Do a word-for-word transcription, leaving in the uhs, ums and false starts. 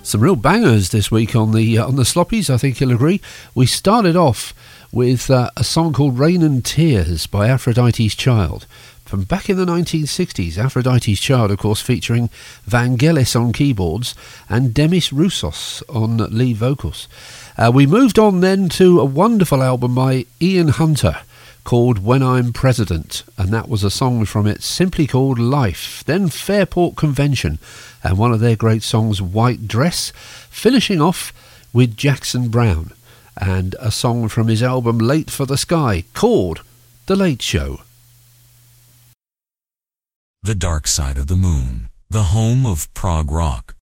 Some real bangers this week on the uh, on the Sloppies, I think you'll agree. We started off with uh, a song called Rain and Tears by Aphrodite's Child. From back in the nineteen sixties, Aphrodite's Child, of course, featuring Vangelis on keyboards and Demis Roussos on lead vocals. Uh, we moved on then to a wonderful album by Ian Hunter called When I'm President, and that was a song from it simply called Life. Then Fairport Convention and one of their great songs, White Dress, finishing off with Jackson Browne and a song from his album Late for the Sky called The Late Show. The Dark Side of the Moon, the home of prog rock.